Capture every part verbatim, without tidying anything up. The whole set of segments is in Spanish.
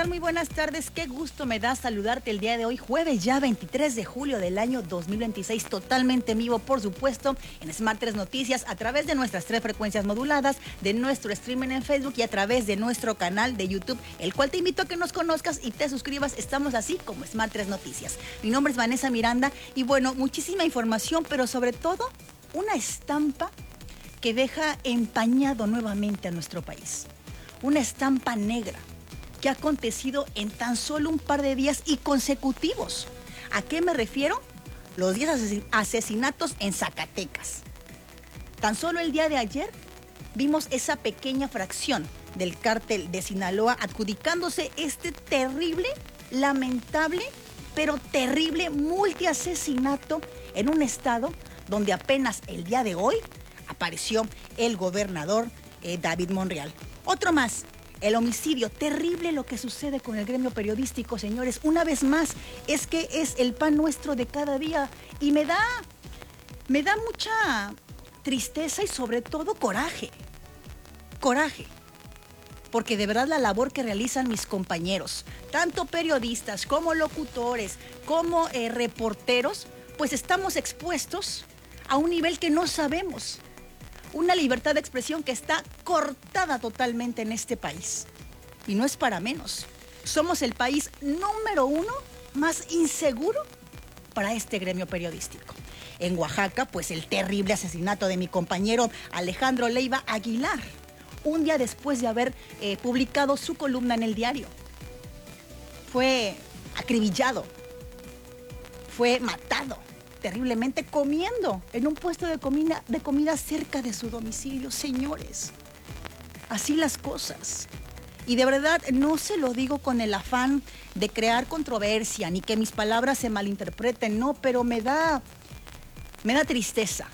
tal? Muy buenas tardes. Qué gusto me da saludarte el día de hoy, jueves ya veintitrés de julio del año dos mil veintiséis, totalmente en vivo, por supuesto, en Smart tres Noticias, a través de nuestras tres frecuencias moduladas, de nuestro streaming en Facebook y a través de nuestro canal de YouTube, el cual te invito a que nos conozcas y te suscribas. Estamos así como Smart tres Noticias. Mi nombre es Vanessa Miranda y bueno, muchísima información, pero sobre todo una estampa que deja empañado nuevamente a nuestro país. Una estampa negra que ha acontecido en tan solo un par de días y consecutivos. ¿A qué me refiero? Los diez asesinatos en Zacatecas. Tan solo el día de ayer vimos esa pequeña fracción del cártel de Sinaloa adjudicándose este terrible, lamentable, pero terrible multiasesinato en un estado donde apenas el día de hoy apareció el gobernador eh, David Monreal. Otro más. El homicidio, terrible lo que sucede con el gremio periodístico, señores. Una vez más, es que es el pan nuestro de cada día y me da, me da mucha tristeza y sobre todo coraje. Coraje. Porque de verdad la labor que realizan mis compañeros, tanto periodistas como locutores, como eh, reporteros, pues estamos expuestos a un nivel que no sabemos. Una libertad de expresión que está cortada totalmente en este país. Y no es para menos. Somos el país número uno más inseguro para este gremio periodístico. En Oaxaca, pues el terrible asesinato de mi compañero Alejandro Leiva Aguilar, un día después de haber eh, publicado su columna en el diario. Fue acribillado, fue matado terriblemente comiendo en un puesto de comida, de comida cerca de su domicilio, señores. Así las cosas. Y de verdad no se lo digo con el afán de crear controversia ni que mis palabras se malinterpreten, no, pero me da, me da tristeza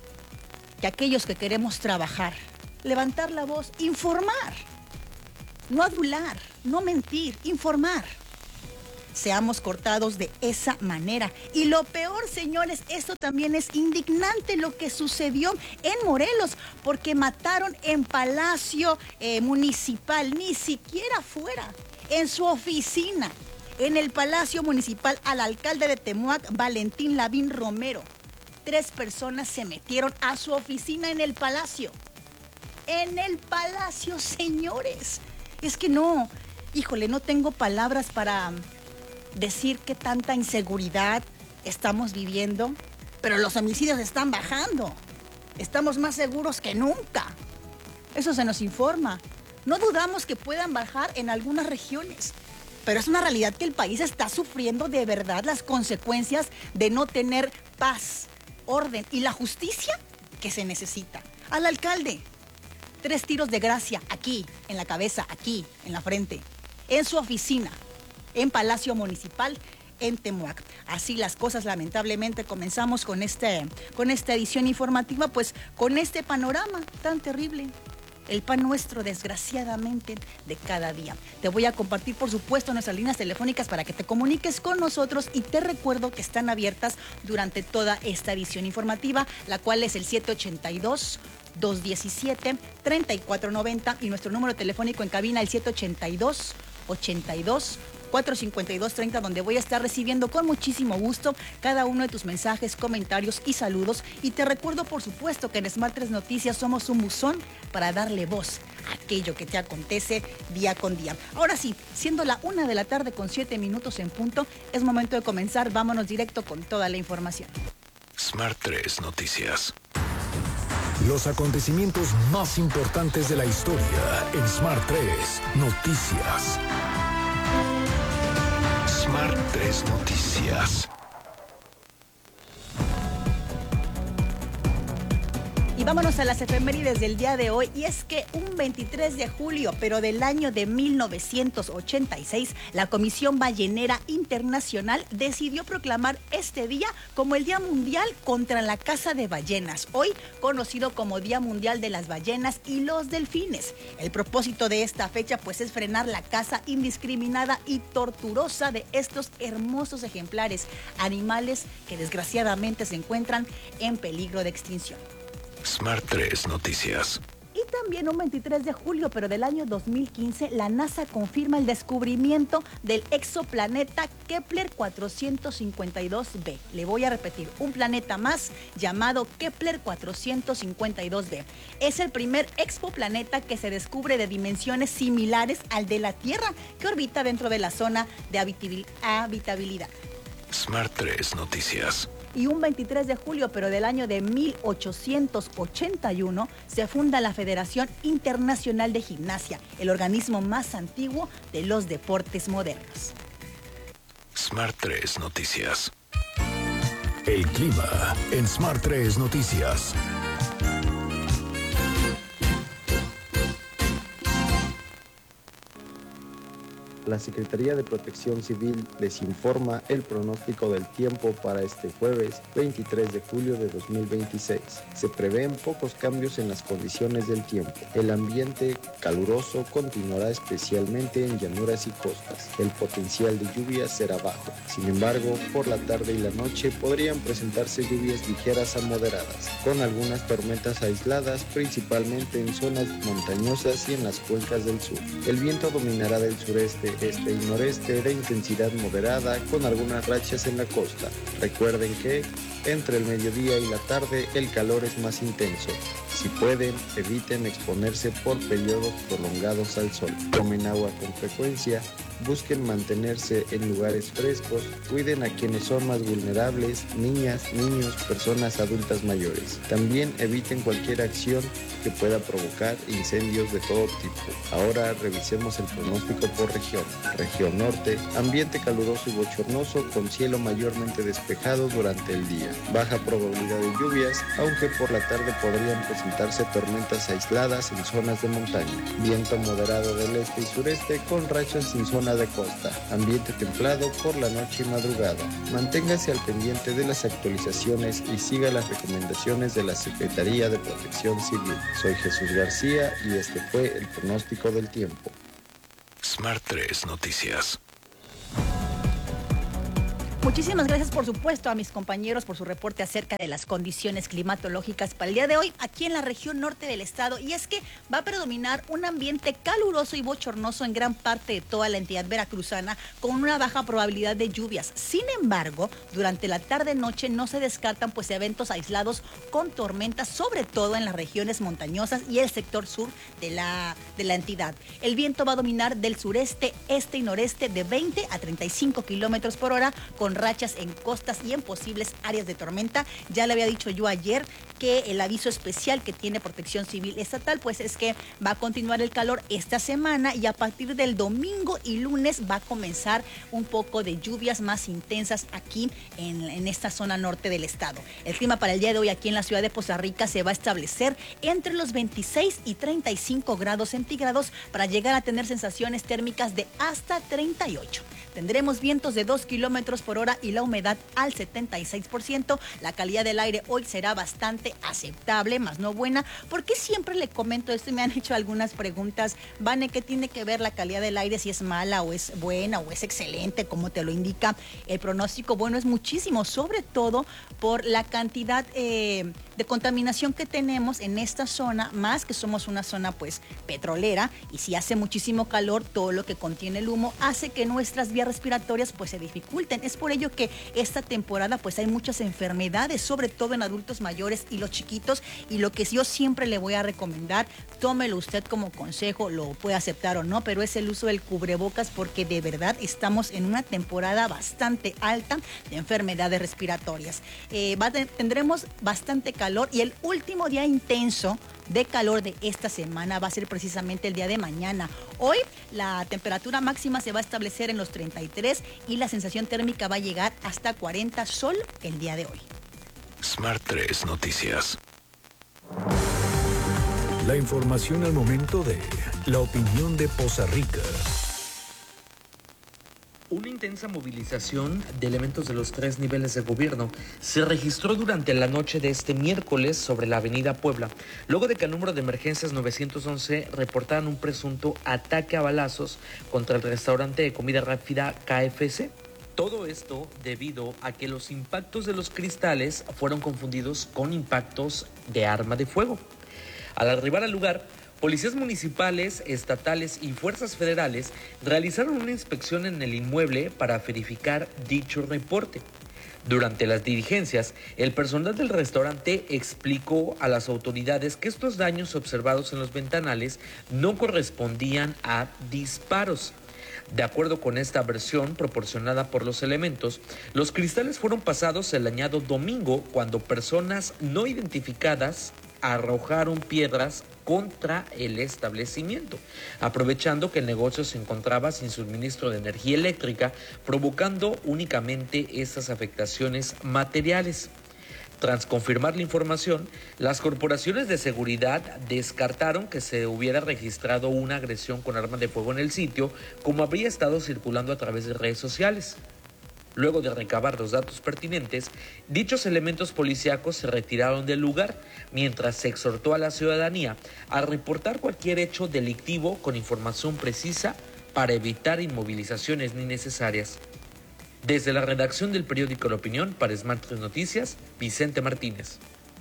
que aquellos que queremos trabajar, levantar la voz, informar, no adular, no mentir, informar, seamos cortados de esa manera. Y lo peor, señores, esto también es indignante lo que sucedió en Morelos, porque mataron en Palacio eh, Municipal, ni siquiera fuera, en su oficina, en el Palacio Municipal, al alcalde de Temuac, Valentín Lavín Romero. Tres personas se metieron a su oficina en el Palacio. En el Palacio, señores. Es que no, híjole, no tengo palabras para decir que tanta inseguridad estamos viviendo, pero los homicidios están bajando. Estamos más seguros que nunca. Eso se nos informa. No dudamos que puedan bajar en algunas regiones, pero es una realidad que el país está sufriendo de verdad las consecuencias de no tener paz, orden y la justicia que se necesita. Al alcalde, tres tiros de gracia aquí, en la cabeza, aquí, en la frente, en su oficina, en Palacio Municipal, en Temuac. Así las cosas, lamentablemente, comenzamos con, este, con esta edición informativa, pues con este panorama tan terrible. El pan nuestro, desgraciadamente, de cada día. Te voy a compartir, por supuesto, nuestras líneas telefónicas para que te comuniques con nosotros y te recuerdo que están abiertas durante toda esta edición informativa, la cual es el siete ocho dos, dos uno siete, tres cuatro nueve cero y nuestro número telefónico en cabina el siete ocho dos, ochenta y dos, cuatro cincuenta y dos treinta, donde voy a estar recibiendo con muchísimo gusto cada uno de tus mensajes, comentarios y saludos. Y te recuerdo, por supuesto, que en Smart tres Noticias somos un buzón para darle voz a aquello que te acontece día con día. Ahora sí, siendo la una de la tarde con siete minutos en punto, es momento de comenzar. Vámonos directo con toda la información. Smart tres Noticias. Los acontecimientos más importantes de la historia en Smart tres Noticias. Smart tres Noticias. Y vámonos a las efemérides del día de hoy. Y es que un veintitrés de julio, pero del año de mil novecientos ochenta y seis, la Comisión Ballenera Internacional decidió proclamar este día como el Día Mundial contra la Caza de Ballenas, hoy conocido como Día Mundial de las Ballenas y los Delfines. El propósito de esta fecha, pues, es frenar la caza indiscriminada y torturosa de estos hermosos ejemplares, animales que desgraciadamente se encuentran en peligro de extinción. Smart tres Noticias. Y también un veintitrés de julio, pero del año dos mil quince, la NASA confirma el descubrimiento del exoplaneta Kepler cuatrocientos cincuenta y dos b. Le voy a repetir, un planeta más llamado Kepler cuatrocientos cincuenta y dos b. Es el primer exoplaneta que se descubre de dimensiones similares al de la Tierra, que orbita dentro de la zona de habitabilidad. Smart tres Noticias. Y un veintitrés de julio, pero del año de mil ochocientos ochenta y uno, se funda la Federación Internacional de Gimnasia, el organismo más antiguo de los deportes modernos. Smart tres Noticias. El clima en Smart tres Noticias. La Secretaría de Protección Civil les informa el pronóstico del tiempo para este jueves veintitrés de julio de dos mil veintiséis. Se prevén pocos cambios en las condiciones del tiempo. El ambiente caluroso continuará especialmente en llanuras y costas. El potencial de lluvias será bajo. Sin embargo, por la tarde y la noche podrían presentarse lluvias ligeras a moderadas, con algunas tormentas aisladas, principalmente en zonas montañosas y en las cuencas del sur. El viento dominará del sureste, este y noreste de intensidad moderada, con algunas rachas en la costa. Recuerden que entre el mediodía y la tarde el calor es más intenso. Si pueden, eviten exponerse por periodos prolongados al sol. Tomen agua con frecuencia, busquen mantenerse en lugares frescos, cuiden a quienes son más vulnerables, niñas, niños, personas adultas mayores. También eviten cualquier acción que pueda provocar incendios de todo tipo. Ahora revisemos el pronóstico por región. Región norte, ambiente caluroso y bochornoso con cielo mayormente despejado durante el día. Baja probabilidad de lluvias, aunque por la tarde podrían presentarse tormentas aisladas en zonas de montaña. Viento moderado del este y sureste con rachas en zona de costa. Ambiente templado por la noche y madrugada. Manténgase al pendiente de las actualizaciones y siga las recomendaciones de la Secretaría de Protección Civil. Soy Jesús García y este fue el pronóstico del tiempo. Smart tres Noticias. Muchísimas gracias, por supuesto, a mis compañeros por su reporte acerca de las condiciones climatológicas para el día de hoy aquí en la región norte del estado. Y es que va a predominar un ambiente caluroso y bochornoso en gran parte de toda la entidad veracruzana, con una baja probabilidad de lluvias. Sin embargo, durante la tarde-noche no se descartan pues eventos aislados con tormentas, sobre todo en las regiones montañosas y el sector sur de la, de la entidad. El viento va a dominar del sureste, este y noreste de veinte a treinta y cinco kilómetros por hora, con rachas en costas y en posibles áreas de tormenta. Ya le había dicho yo ayer que el aviso especial que tiene Protección Civil Estatal pues es que va a continuar el calor esta semana, y a partir del domingo y lunes va a comenzar un poco de lluvias más intensas aquí en, en esta zona norte del estado. El clima para el día de hoy aquí en la ciudad de Poza Rica se va a establecer entre los veintiséis y treinta y cinco grados centígrados para llegar a tener sensaciones térmicas de hasta treinta y ocho. Tendremos vientos de dos kilómetros por hora y la humedad al setenta y seis por ciento. La calidad del aire hoy será bastante aceptable, más no buena. ¿Por qué siempre le comento esto? Y me han hecho algunas preguntas. Vane, ¿qué tiene que ver la calidad del aire, si es mala o es buena o es excelente, como te lo indica el pronóstico? Bueno, es muchísimo, sobre todo por la cantidad eh, de contaminación que tenemos en esta zona, más que somos una zona pues petrolera, y si hace muchísimo calor, todo lo que contiene el humo hace que nuestras vías respiratorias pues se dificulten. Es por ello que esta temporada pues hay muchas enfermedades, sobre todo en adultos mayores y los chiquitos, y lo que yo siempre le voy a recomendar, tómelo usted como consejo, lo puede aceptar o no, pero es el uso del cubrebocas, porque de verdad estamos en una temporada bastante alta de enfermedades respiratorias. Eh, va, tendremos bastante calor, y el último día intenso de calor de esta semana va a ser precisamente el día de mañana. Hoy la temperatura máxima se va a establecer en los treinta y tres y la sensación térmica va a llegar hasta cuarenta sol el día de hoy. Smart tres Noticias. La información al momento de la opinión de Poza Rica. Una intensa movilización de elementos de los tres niveles de gobierno se registró durante la noche de este miércoles sobre la avenida Puebla, luego de que el número de emergencias nueve once reportaran un presunto ataque a balazos contra el restaurante de comida rápida K F C. Todo esto debido a que los impactos de los cristales fueron confundidos con impactos de arma de fuego. Al arribar al lugar, Policías municipales, estatales y fuerzas federales realizaron una inspección en el inmueble para verificar dicho reporte. Durante las diligencias, el personal del restaurante explicó a las autoridades que estos daños observados en los ventanales no correspondían a disparos. De acuerdo con esta versión proporcionada por los elementos, los cristales fueron pasados el añado domingo cuando personas no identificadas arrojaron piedras contra el establecimiento, aprovechando que el negocio se encontraba sin suministro de energía eléctrica, provocando únicamente estas afectaciones materiales. Tras confirmar la información, las corporaciones de seguridad descartaron que se hubiera registrado una agresión con arma de fuego en el sitio, como habría estado circulando a través de redes sociales. Luego de recabar los datos pertinentes, dichos elementos policíacos se retiraron del lugar, mientras se exhortó a la ciudadanía a reportar cualquier hecho delictivo con información precisa para evitar inmovilizaciones innecesarias. Desde la redacción del periódico La Opinión, para Smart tres Noticias, Vicente Martínez.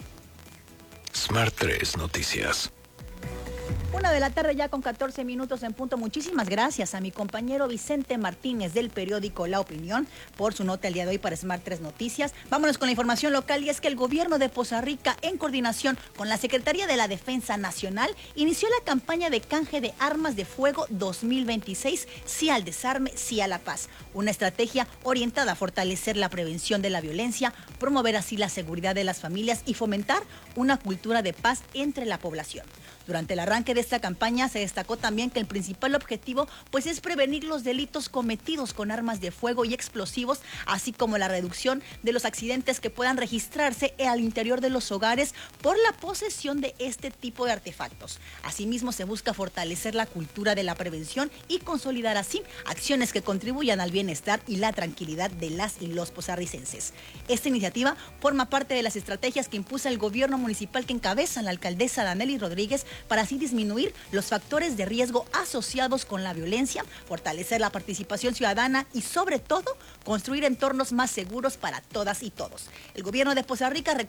Smart tres Noticias. Una de la tarde ya con catorce minutos en punto. Muchísimas gracias a mi compañero Vicente Martínez del periódico La Opinión por su nota el día de hoy para Smart tres Noticias. Vámonos con la información local y es que el gobierno de Poza Rica, en coordinación con la Secretaría de la Defensa Nacional, inició la campaña de canje de armas de fuego dos mil veintiséis, sí al desarme, sí a la paz. Una estrategia orientada a fortalecer la prevención de la violencia, promover así la seguridad de las familias y fomentar una cultura de paz entre la población. Durante el arranque de esta campaña se destacó también que el principal objetivo pues es prevenir los delitos cometidos con armas de fuego y explosivos, así como la reducción de los accidentes que puedan registrarse al interior de los hogares por la posesión de este tipo de artefactos. Asimismo, se busca fortalecer la cultura de la prevención y consolidar así acciones que contribuyan al bienestar y la tranquilidad de las y los costarricenses. Esta iniciativa forma parte de las estrategias que impulsa el gobierno municipal que encabeza la alcaldesa Danely Rodríguez para así disminuir los factores de riesgo asociados con la violencia, fortalecer la participación ciudadana y, sobre todo, construir entornos más seguros para todas y todos. El gobierno de Poza Rica